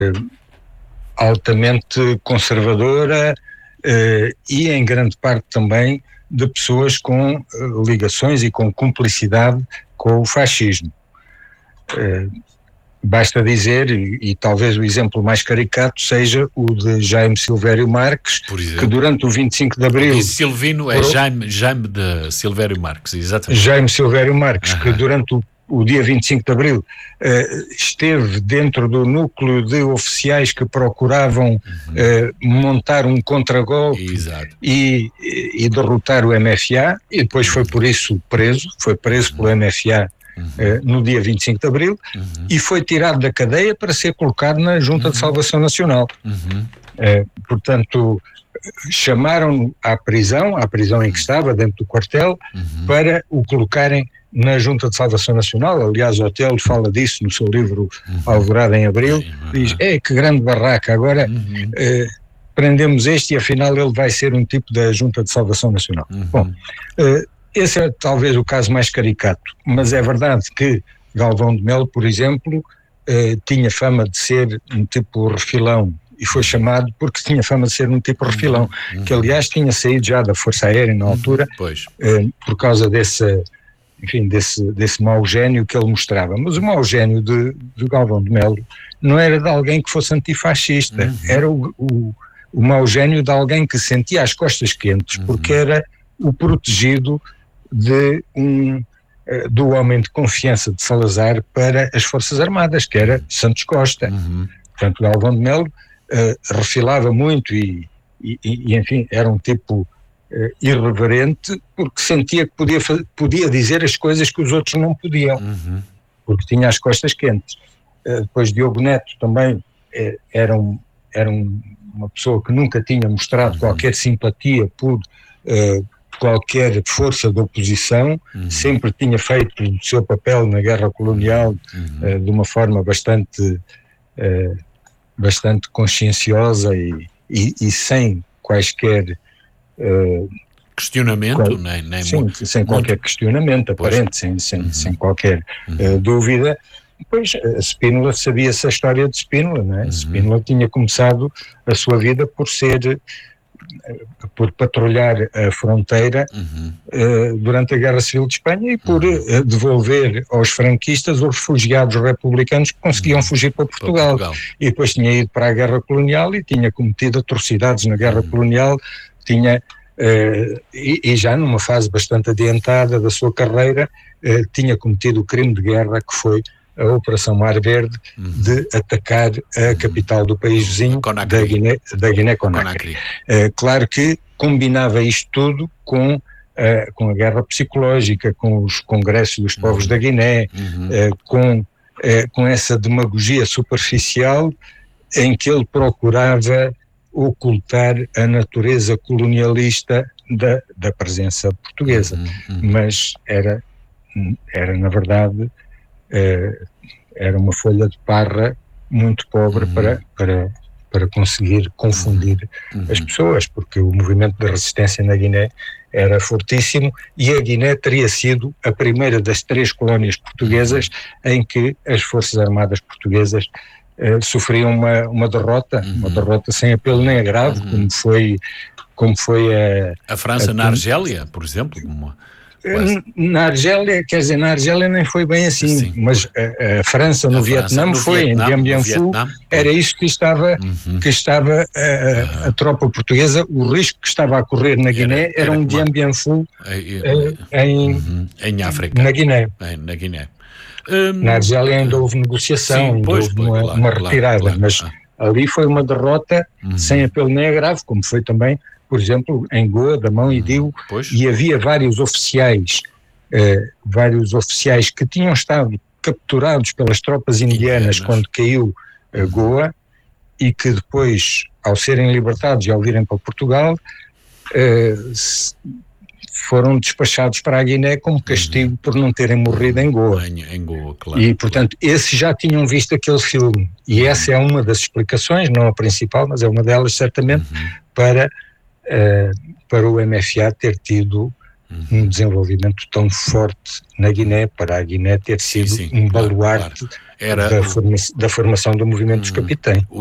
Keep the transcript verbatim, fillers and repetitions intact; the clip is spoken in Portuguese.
altamente conservadora uh, e em grande parte também de pessoas com uh, ligações e com cumplicidade com o fascismo. Uh, Basta dizer, e, e talvez o exemplo mais caricato seja o de Jaime Silvério Marques, que durante o vinte e cinco de Abril... E Silvino é Jaime, Jaime de Silvério Marques, exatamente. Jaime Silvério Marques, Aham. que durante o, o dia vinte e cinco de Abril uh, esteve dentro do núcleo de oficiais que procuravam uhum. uh, montar um contragolpe e, e derrotar o M F A, e depois foi por isso preso, foi preso uhum. pelo M F A Uhum. Uh, no dia vinte e cinco de Abril uhum. e foi tirado da cadeia para ser colocado na Junta uhum. de Salvação Nacional. Uhum. Uh, portanto, chamaram-no à prisão, à prisão em que estava, dentro do quartel, uhum. para o colocarem na Junta de Salvação Nacional. Aliás, o Otelo fala disso no seu livro uhum. Alvorada em Abril. Uhum. Diz, é, que grande barraca, agora uhum. uh, prendemos este e afinal ele vai ser um tipo da Junta de Salvação Nacional. Uhum. Bom, uh, esse é talvez o caso mais caricato, mas é verdade que Galvão de Melo, por exemplo, eh, tinha fama de ser um tipo refilão, e foi chamado porque tinha fama de ser um tipo refilão, uhum. que aliás tinha saído já da Força Aérea na altura, pois. Eh, por causa desse, enfim, desse, desse mau gênio que ele mostrava. Mas o mau gênio de, de Galvão de Melo não era de alguém que fosse antifascista, uhum. era o, o, o mau gênio de alguém que sentia as costas quentes, uhum. porque era o protegido de um, do homem de confiança de Salazar para as Forças Armadas, que era Santos Costa. Uhum. Portanto, Galvão de Melo uh, refilava muito e, e, e, enfim, era um tipo uh, irreverente, porque sentia que podia, podia dizer as coisas que os outros não podiam, uhum. porque tinha as costas quentes. Uh, depois Diogo Neto também uh, era, um, era um, uma pessoa que nunca tinha mostrado uhum. qualquer simpatia por... Uh, qualquer força de oposição, uhum. sempre tinha feito o seu papel na guerra colonial uhum. uh, de uma forma bastante, uh, bastante conscienciosa e, e, e sem quaisquer... Uh, questionamento, qual, nem, nem sim, muito, sem qualquer muito. questionamento aparente, sem, sem, uhum. sem qualquer uh, dúvida. Pois, a Spínola, sabia-se a história de Spínola, não é? Uhum. Spínola tinha começado a sua vida por ser... por patrulhar a fronteira uhum. uh, durante a Guerra Civil de Espanha e por uhum. uh, devolver aos franquistas os refugiados republicanos que conseguiam uhum. fugir para Portugal. para Portugal. E depois tinha ido para a Guerra Colonial e tinha cometido atrocidades na Guerra uhum. Colonial, tinha, uh, e, e já numa fase bastante adiantada da sua carreira, uh, tinha cometido o crime de guerra que foi a Operação Mar Verde uhum. de atacar a capital do país vizinho, Conakry. da Guiné, da Guiné-Conakry. Uh, claro que combinava isto tudo com, uh, com a guerra psicológica, com os congressos dos povos uhum. da Guiné, uhum. uh, com, uh, com essa demagogia superficial em que ele procurava ocultar a natureza colonialista da, da presença portuguesa. Uhum. Uhum. Mas era, era na verdade... Uh, era uma folha de parra muito pobre uhum. para, para, para conseguir confundir uhum. as pessoas, porque o movimento de resistência na Guiné era fortíssimo e a Guiné teria sido a primeira das três colónias portuguesas uhum. em que as Forças Armadas portuguesas uh, sofriam uma, uma derrota, uhum. uma derrota sem apelo nem agravo, uhum. como foi, como foi a... A França a, na Argélia, por exemplo, uma... Quase. Na Argélia, quer dizer, na Argélia nem foi bem assim, Sim. mas a, a França no a Vietnã França, no foi, Vietnã, em Dien Bien Phu, era isso que estava, uhum. que estava a, a, a tropa portuguesa, o risco que estava a correr na Guiné era, era, era um Dien Bien Phu em, uhum. em África, na Guiné. Em, na Guiné. Um, na Argélia ainda houve negociação, sim, ainda pois, houve pois, uma, claro, uma claro, retirada, claro, mas claro. ali foi uma derrota uhum. sem apelo nem agravo, como foi também, por exemplo, em Goa, Damão e Diu, pois. e havia vários oficiais Uh, vários oficiais que tinham estado capturados pelas tropas indianas, indianas. quando caiu uh, Goa, e que depois, ao serem libertados e ao virem para Portugal, uh, foram despachados para a Guiné como castigo uhum. por não terem morrido em Goa. Em, em Goa, claro. E, portanto, claro. esses já tinham visto aquele filme, e uhum. essa é uma das explicações, não a principal, mas é uma delas, certamente, uhum. para, uh, para o M F A ter tido um desenvolvimento tão forte na Guiné, para a Guiné ter sido sim, sim, um baluarte claro, claro. era da, forma, da formação do movimento dos capitães.